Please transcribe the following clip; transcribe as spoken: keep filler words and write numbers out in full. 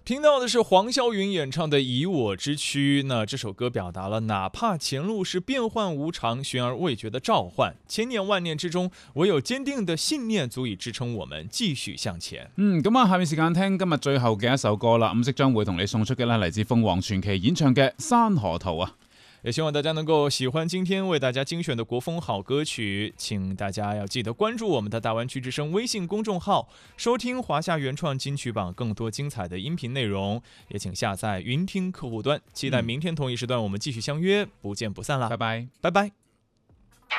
听到的是黄霄云演唱的《以我之躯》，那这首歌表达了哪怕前路是变幻无常、悬而未决的召唤，千年萬念之中，唯有堅定的信念足以支撐我們繼續向前。 嗯，咁啊，下面時間聽今日最後嘅一首歌啦，咁即將會同你送出嘅咧，嚟自鳳凰傳奇演唱嘅《山河圖》啊。 也希望大家能夠喜歡今天為大家精選的國風好歌曲，請大家要記得關注我們的大灣區之聲微信公眾號，收聽華夏原創金曲榜更多精彩的音頻內容，也請下載雲聽客戶端，期待明天同一時段我們繼續相約，不見不散啦， 拜拜， 拜拜。